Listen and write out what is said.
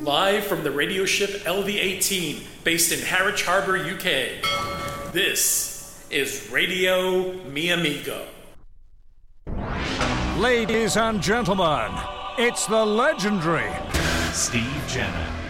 Live from the radio ship LV-18, based in Harwich Harbour, UK. This is Radio Mi Amigo. Ladies and gentlemen, it's the legendary Steve Jenner.